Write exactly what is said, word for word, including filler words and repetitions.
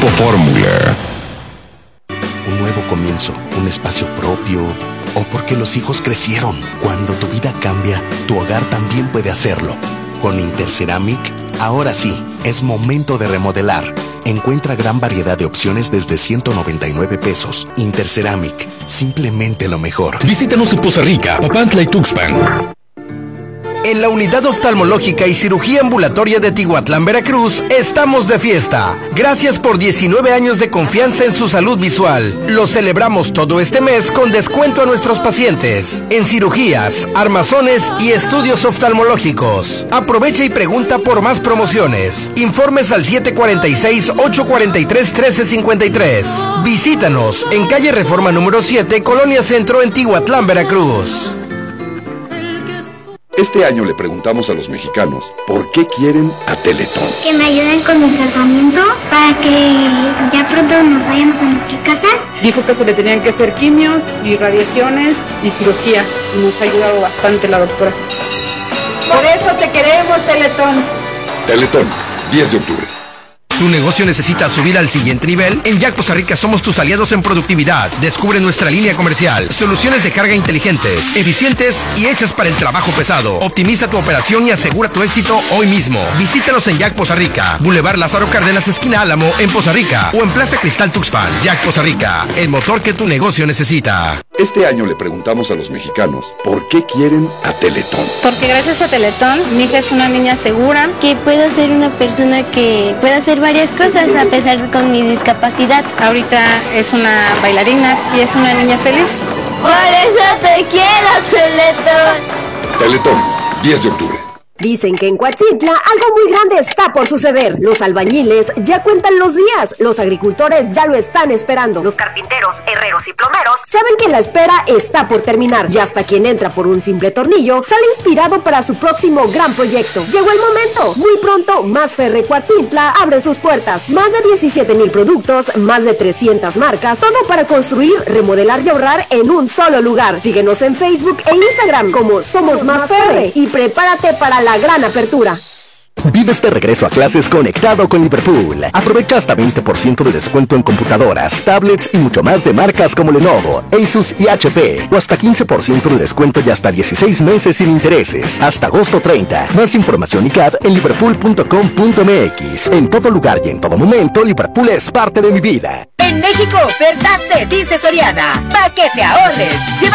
Grupo Fórmula. Un nuevo comienzo, un espacio propio, o porque los hijos crecieron. Cuando tu vida cambia, tu hogar también puede hacerlo. Con Interceramic, ahora sí, es momento de remodelar. Encuentra gran variedad de opciones desde ciento noventa y nueve pesos. Interceramic, simplemente lo mejor. Visítanos en Poza Rica, Papantla y Tuxpan. En la Unidad Oftalmológica y Cirugía Ambulatoria de Tihuatlán, Veracruz, estamos de fiesta. Gracias por diecinueve años de confianza en su salud visual. Lo celebramos todo este mes con descuento a nuestros pacientes en cirugías, armazones y estudios oftalmológicos. Aprovecha y pregunta por más promociones. Informes al siete cuatro seis, ocho cuatro tres, uno tres cinco tres. Visítanos en calle Reforma número siete, Colonia Centro, en Tihuatlán, Veracruz. Este año le preguntamos a los mexicanos por qué quieren a Teletón. Que me ayuden con el tratamiento para que ya pronto nos vayamos a nuestra casa. Dijo que se le tenían que hacer quimios y radiaciones y cirugía. Y nos ha ayudado bastante la doctora. Por eso te queremos, Teletón. Teletón, diez de octubre. ¿Tu negocio necesita subir al siguiente nivel? En Jack Poza Rica somos tus aliados en productividad. Descubre nuestra línea comercial. Soluciones de carga inteligentes, eficientes y hechas para el trabajo pesado. Optimiza tu operación y asegura tu éxito hoy mismo. Visítanos en Jack Poza Rica, Boulevard Lázaro Cárdenas, esquina Álamo, en Poza Rica, o en Plaza Cristal Tuxpan. Jack Poza Rica, el motor que tu negocio necesita. Este año le preguntamos a los mexicanos por qué quieren a Teletón. Porque gracias a Teletón, mi hija es una niña segura. Que puedo ser una persona que pueda hacer varias cosas a pesar con mi discapacidad. Ahorita es una bailarina y es una niña feliz. Por eso te quiero, Teletón. Teletón, diez de octubre. Dicen que en Coatzintla algo muy grande está por suceder. Los albañiles ya cuentan los días, los agricultores ya lo están esperando, los carpinteros, herreros y plomeros saben que la espera está por terminar, y hasta quien entra por un simple tornillo sale inspirado para su próximo gran proyecto. Llegó el momento. Muy pronto, Masferre Coatzintla abre sus puertas. Más de diecisiete mil productos, más de trescientas marcas, todo para construir, remodelar y ahorrar en un solo lugar. Síguenos en Facebook e Instagram como Somos Masferre y prepárate para la gran apertura. Vive este regreso a clases conectado con Liverpool. Aprovecha hasta veinte por ciento de descuento en computadoras, tablets y mucho más de marcas como Lenovo, Asus y H P. O hasta quince por ciento de descuento y hasta dieciséis meses sin intereses. Hasta agosto treinta. Más información y C A D en liverpool punto com punto m x. En todo lugar y en todo momento, Liverpool es parte de mi vida. En México, ofertas se dice Soriana. Pa' que te ahorres. Lleva